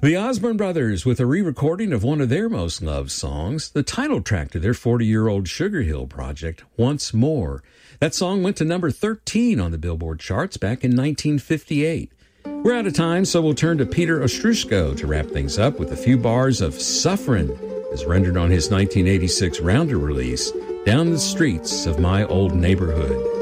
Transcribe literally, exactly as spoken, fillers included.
The Osborne Brothers with a re-recording of one of their most loved songs, the title track to their forty-year-old Sugar Hill project, Once More. That song went to number thirteen on the Billboard charts back in nineteen fifty-eight. We're out of time, so we'll turn to Peter Ostroushko to wrap things up with a few bars of Suffering, as rendered on his nineteen eighty-six Rounder release, Down the Streets of My Old Neighborhood.